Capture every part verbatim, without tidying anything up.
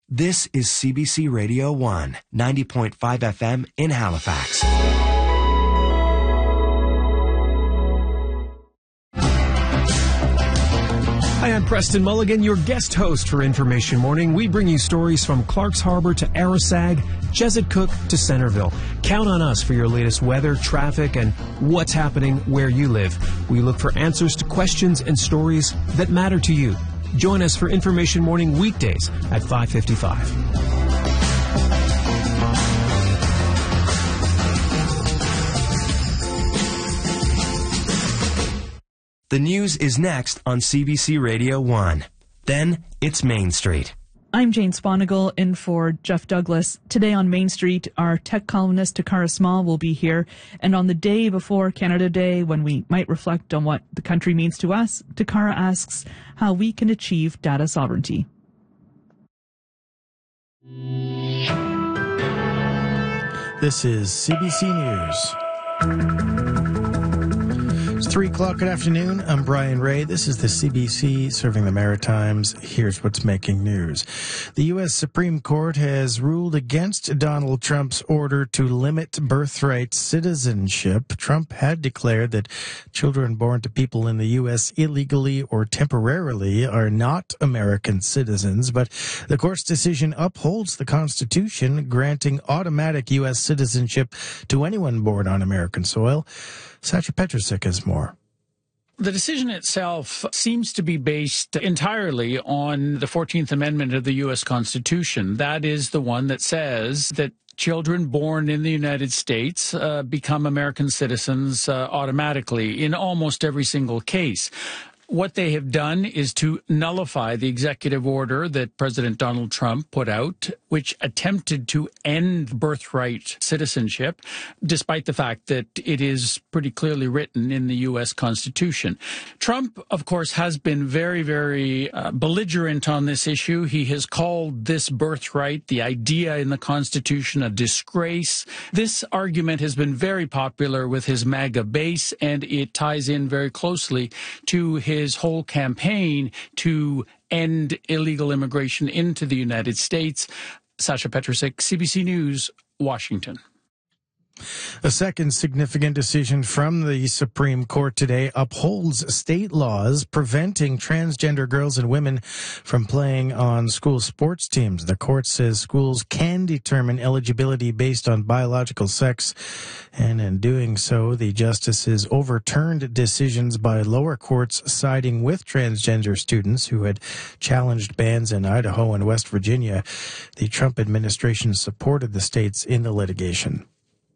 This is C B C Radio one, ninety point five F M in Halifax. Hi, I'm Preston Mulligan, your guest host for Information Morning. We bring you stories from Clarks Harbour to Arasag, Chesapeake to Centerville. Count on us for your latest weather, traffic, and what's happening where you live. We look for answers to questions and stories that matter to you. Join us for Information Morning weekdays at five fifty-five. The news is next on C B C Radio one. Then it's Main Street. I'm Jane Sponigal in for Jeff Douglas. Today on Main Street, our tech columnist Takara Small will be here. And on the day before Canada Day, when we might reflect on what the country means to us, Takara asks how we can achieve data sovereignty. This is C B C News. It's three o'clock. Good afternoon. I'm Brian Ray. This is the C B C serving the Maritimes. Here's what's making news. The U S Supreme Court has ruled against Donald Trump's order to limit birthright citizenship. Trump had declared that children born to people in the U S illegally or temporarily are not American citizens, but the court's decision upholds the Constitution, granting automatic U S citizenship to anyone born on American soil. Sacha Petrusek has more. The decision itself seems to be based entirely on the fourteenth Amendment of the U S Constitution. That is the one that says that children born in the United States uh, become American citizens uh, automatically in almost every single case. What they have done is to nullify the executive order that President Donald Trump put out, which attempted to end birthright citizenship, despite the fact that it is pretty clearly written in the U S Constitution. Trump, of course, has been very, very uh, belligerent on this issue. He has called this birthright, the idea in the Constitution, a disgrace. This argument has been very popular with his MAGA base, and it ties in very closely to his his whole campaign to end illegal immigration into the United States. Sacha Petrusek, C B C News, Washington. A second significant decision from the Supreme Court today upholds state laws preventing transgender girls and women from playing on school sports teams. The court says schools can determine eligibility based on biological sex, and in doing so, the justices overturned decisions by lower courts siding with transgender students who had challenged bans in Idaho and West Virginia. The Trump administration supported the states in the litigation.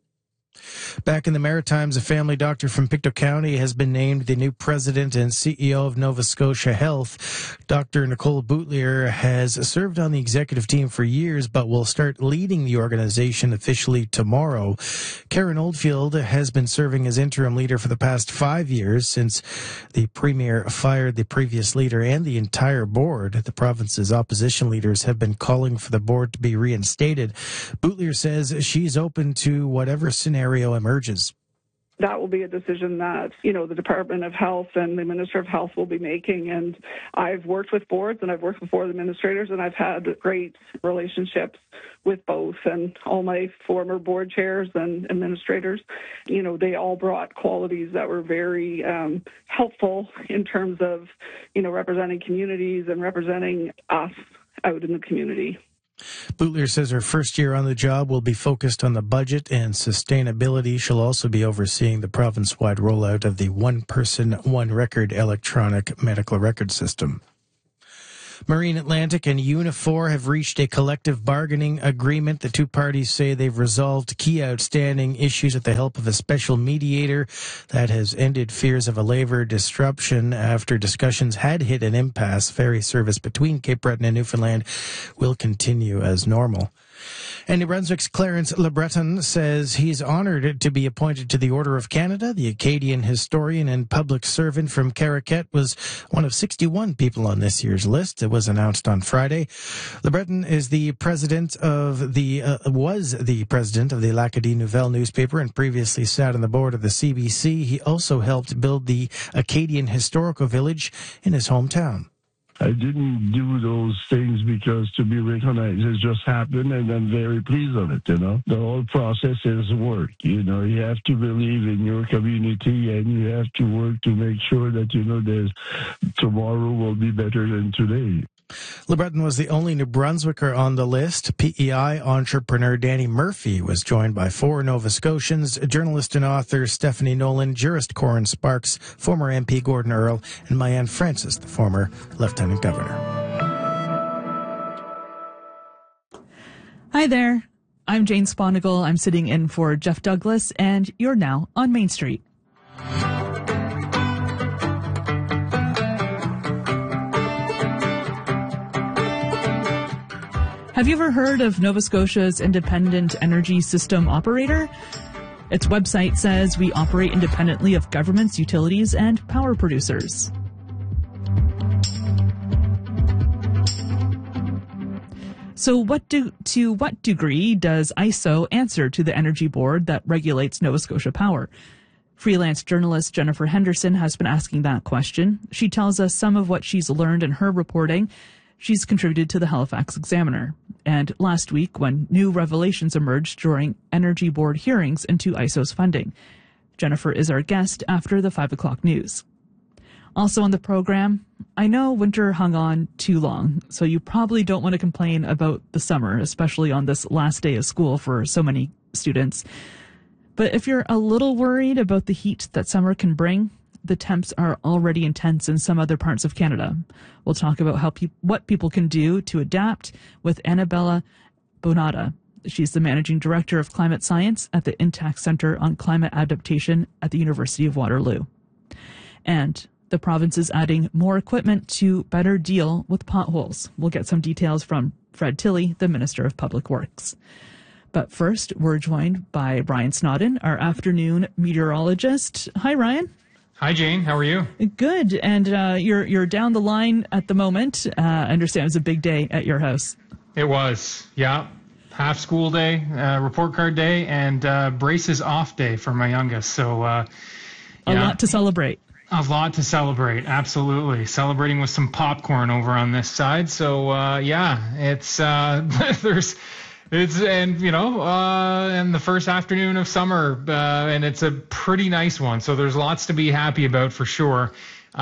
Back in the Maritimes, a family doctor from Pictou County has been named the new president and C E O of Nova Scotia Health. Doctor Nicole Boutlier has served on the executive team for years, but will start leading the organization officially tomorrow. Karen Oldfield has been serving as interim leader for the past five years since the premier fired the previous leader and the entire board. The province's opposition leaders have been calling for the board to be reinstated. Boutlier says she's open to whatever scenario emerges. That will be a decision that, you know, the Department of Health and the Minister of Health will be making. And I've worked with boards and I've worked with board administrators, and I've had great relationships with both. And all my former board chairs and administrators, you know, they all brought qualities that were very um, helpful in terms of, you know, representing communities and representing us out in the community. Boutlier says her first year on the job will be focused on the budget and sustainability. She'll also be overseeing the province-wide rollout of the one-person, one-record electronic medical record system. Marine Atlantic and Unifor have reached a collective bargaining agreement. The two parties say they've resolved key outstanding issues with the help of a special mediator that has ended fears of a labor disruption after discussions had hit an impasse. Ferry service between Cape Breton and Newfoundland will continue as normal. And New Brunswick's Clarence LeBreton says he's honored to be appointed to the Order of Canada. The Acadian historian and public servant from Caraquet was one of sixty-one people on this year's list. It was announced on Friday. LeBreton is the president of the, uh, was the president of the L'Acadie Nouvelle newspaper and previously sat on the board of the C B C. He also helped build the Acadian Historical Village in his hometown. I didn't do those things because to be recognized. It just happened, and I'm very pleased of it, you know. The whole process is work, you know. You have to believe in your community, and you have to work to make sure that, you know, there's tomorrow will be better than today. LeBreton was the only New Brunswicker on the list. P E I entrepreneur Danny Murphy was joined by four Nova Scotians, journalist and author Stephanie Nolan, jurist Corin Sparks, former M P Gordon Earl, and Mayanne Francis, the former Lieutenant Governor. Hi there. I'm Jane Sponigal. I'm sitting in for Jeff Douglas, and you're now on Main Street. Have you ever heard of Nova Scotia's Independent Energy System Operator? Its website says we operate independently of governments, utilities, and power producers. So what do, to what degree does I S O answer to the Energy Board that regulates Nova Scotia Power? Freelance journalist Jennifer Henderson has been asking that question. She tells us some of what she's learned in her reporting. She's contributed to the Halifax Examiner. And last week, when new revelations emerged during Energy Board hearings into I S O's funding. Jennifer is our guest after the five o'clock news. Also on the program, I know winter hung on too long, so you probably don't want to complain about the summer, especially on this last day of school for so many students. But if you're a little worried about the heat that summer can bring, the temps are already intense in some other parts of Canada. We'll talk about how pe- what people can do to adapt with Annabella Bonata. She's the Managing Director of Climate Science at the Intact Centre on Climate Adaptation at the University of Waterloo. And the province is adding more equipment to better deal with potholes. We'll get some details from Fred Tilley, the Minister of Public Works. But first, we're joined by Ryan Snodden, our afternoon meteorologist. Hi, Ryan. Hi, Jane. How are you? Good. And uh, you're you're down the line at the moment. Uh, I understand it was a big day at your house. It was, yeah. Half school day, uh, report card day, and uh, braces off day for my youngest. So uh, a yeah, lot to celebrate. A lot to celebrate. Absolutely, celebrating with some popcorn over on this side. So uh, yeah, it's uh, there's. It's, and, you know, uh, and the first afternoon of summer, uh, and it's a pretty nice one. So there's lots to be happy about for sure.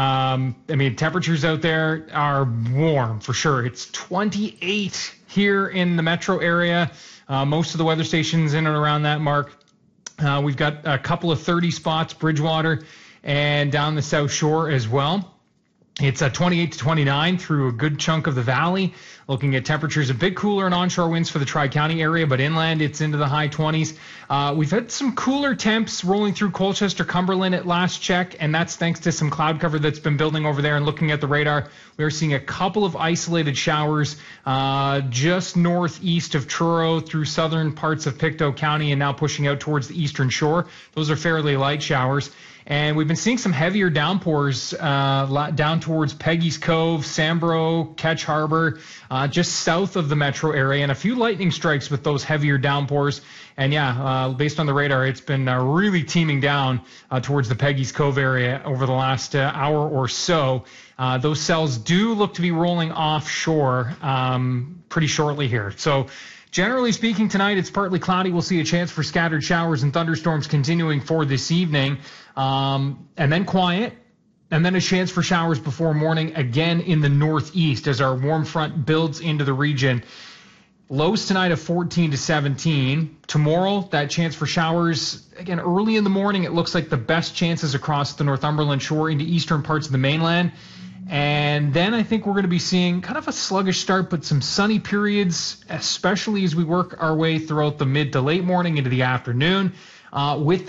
Um, I mean, temperatures out there are warm for sure. It's twenty-eight here in the metro area. Uh, most of the weather stations in and around that mark. Uh, we've got a couple of thirty spots, Bridgewater and down the South Shore as well. It's a twenty-eight to twenty-nine through a good chunk of the valley. Looking at temperatures, a bit cooler and onshore winds for the Tri-County area, but inland it's into the high twenties. Uh, we've had some cooler temps rolling through Colchester, Cumberland at last check, and that's thanks to some cloud cover that's been building over there. And looking at the radar, we are seeing a couple of isolated showers uh, just northeast of Truro through southern parts of Pictou County and now pushing out towards the eastern shore. Those are fairly light showers. And we've been seeing some heavier downpours uh, down towards Peggy's Cove, Sambro, Ketch Harbor, uh, just south of the metro area, and a few lightning strikes with those heavier downpours. And yeah, uh, based on the radar, it's been uh, really teaming down uh, towards the Peggy's Cove area over the last uh, hour or so. Uh, those cells do look to be rolling offshore um, pretty shortly here. So generally speaking, tonight it's partly cloudy. We'll see a chance for scattered showers and thunderstorms continuing for this evening. Um, and then quiet, and then a chance for showers before morning again in the northeast as our warm front builds into the region. Lows tonight of fourteen to seventeen. Tomorrow, that chance for showers, again, early in the morning, it looks like the best chances across the Northumberland shore into eastern parts of the mainland. And then I think we're going to be seeing kind of a sluggish start, but some sunny periods, especially as we work our way throughout the mid to late morning into the afternoon. Uh, with